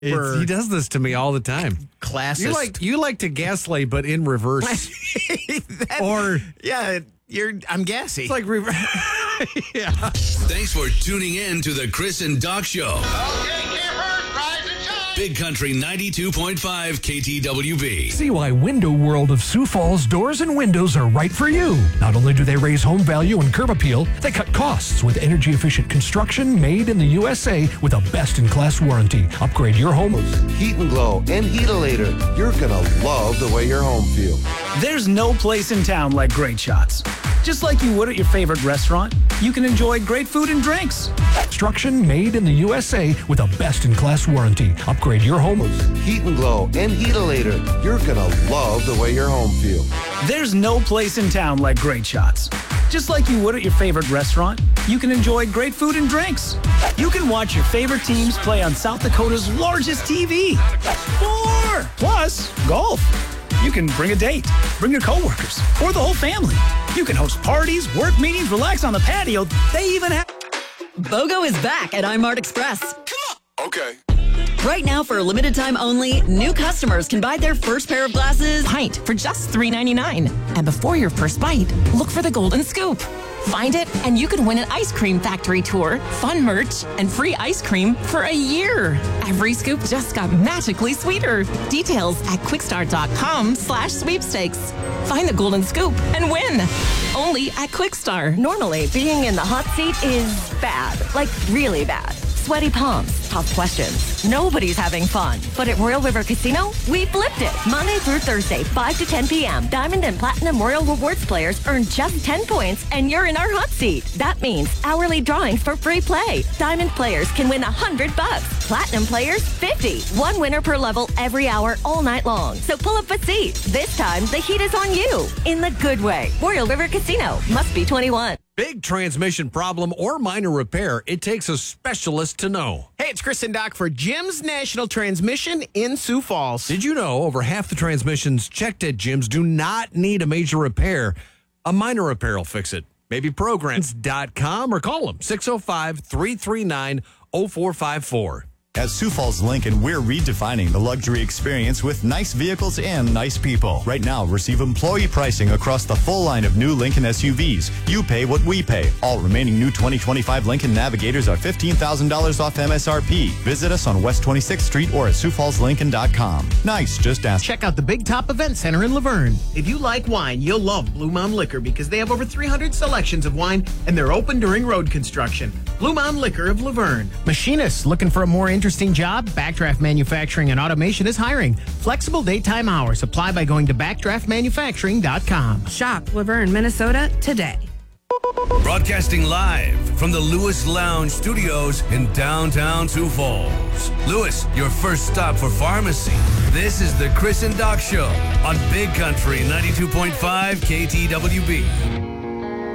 He does this to me all the time. Classist. You like to gaslight, but in reverse. I'm gassy. It's like reverse. Yeah. Thanks for tuning in to the Chris and Doc Show. Okay, campers, rise and shine. Big Country 92.5 KTWB. See why Window World of Sioux Falls doors and windows are right for you. Not only do they raise home value and curb appeal, they cut costs with energy-efficient construction made in the USA with a best-in-class warranty. Upgrade your home. Heat and Glow and Heatalator. You're going to love the way your home feels. There's no place in town like Great Shots. Just like you would at your favorite restaurant, you can enjoy great food and drinks. Construction made in the USA with a best-in-class warranty. Upgrade your home. Heat and Glow and Heatalator. You're going to love the way your home feels. There's no place in town like Great Shots. Just like you would at your favorite restaurant, you can enjoy great food and drinks. You can watch your favorite teams play on South Dakota's largest TV. More! Plus, golf. You can bring a date, bring your coworkers, or the whole family. You can host parties, work meetings, relax on the patio. They even have... BOGO is back at iMart Express. Okay. Right now, for a limited time only, new customers can buy their first pair of glasses pint for just $3.99. And before your first bite, look for the Golden Scoop. Find it, and you could win an ice cream factory tour, fun merch, and free ice cream for a year. Every scoop just got magically sweeter. Details at quickstar.com/sweepstakes. Find the Golden Scoop and win. Only at Quickstar. Normally, being in the hot seat is bad, like really bad. Sweaty palms, tough questions. Nobody's having fun. But at Royal River Casino, we flipped it. Monday through Thursday, 5 to 10 p.m., Diamond and Platinum Royal Rewards players earn just 10 points, and you're in our hot seat. That means hourly drawings for free play. Diamond players can win $100. Platinum players, $50. One winner per level every hour, all night long. So pull up a seat. This time, the heat is on you. In the good way. Royal River Casino. Must be 21. Big transmission problem or minor repair, it takes a specialist to know. Hey, it's Chris and Doc for Jim's National Transmission in Sioux Falls. Did you know over half the transmissions checked at Jim's do not need a major repair? A minor repair will fix it. Maybe programs.com or call them 605-339-0454. At Sioux Falls Lincoln, we're redefining the luxury experience with nice vehicles and nice people. Right now, receive employee pricing across the full line of new Lincoln SUVs. You pay what we pay. All remaining new 2025 Lincoln Navigators are $15,000 off MSRP. Visit us on West 26th Street or at SiouxFallsLincoln.com. Nice, just ask. Check out the Big Top Event Center in Laverne. If you like wine, you'll love Blue Mountain Liquor because they have over 300 selections of wine and they're open during road construction. Blue Mountain Liquor of Laverne. Machinists looking for a more interesting job? Backdraft Manufacturing and Automation is hiring. Flexible daytime hours. Apply by going to backdraftmanufacturing.com. Shop Laverne, Minnesota today. Broadcasting live from the Lewis Lounge Studios in downtown Sioux Falls. Lewis, your first stop for pharmacy. This is the Chris and Doc Show on Big Country 92.5 KTWB.